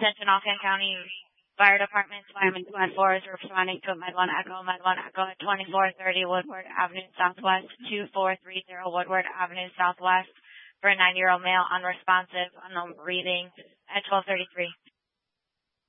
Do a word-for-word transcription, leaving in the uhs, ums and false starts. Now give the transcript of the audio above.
Attention all Kent County Fire Department, Fireman Squad four is responding to a Med one Echo, Med one Echo at twenty-four thirty Woodward Avenue Southwest, two four three zero Woodward Avenue Southwest for a nine-year-old male unresponsive, unknown breathing at twelve thirty-three.